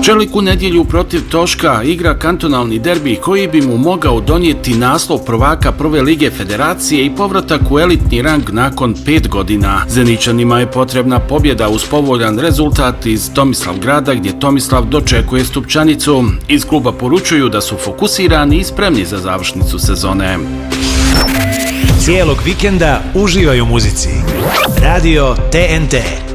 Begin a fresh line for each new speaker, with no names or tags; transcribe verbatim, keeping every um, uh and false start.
Čelik u nedjelju protiv Toška igra kantonalni derbi koji bi mu mogao donijeti naslov prvaka prve lige federacije i povratak u elitni rang nakon pet godina. Zeničanima je potrebna pobjeda uz povoljan rezultat iz Tomislavgrada gdje Tomislav dočekuje Stupčanicu. Iz kluba poručuju da su fokusirani i spremni za završnicu sezone.
Cijelog vikenda uživaj u muzici. Radio T N T.